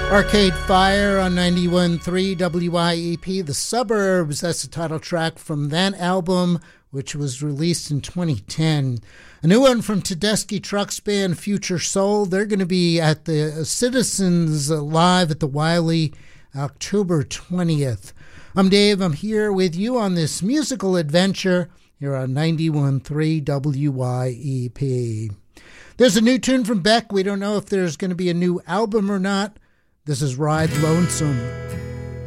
Arcade Fire on 91.3 WYEP, The Suburbs. That's the title track from that album, which was released in 2010. A new one from Tedeschi Trucks band Future Soul. They're going to be at the Citizens Live at the Wiley October 20th. I'm Dave. I'm here with you on this musical adventure here on 91.3 WYEP. There's a new tune from Beck. We don't know if there's going to be a new album or not. This is Ride Lonesome.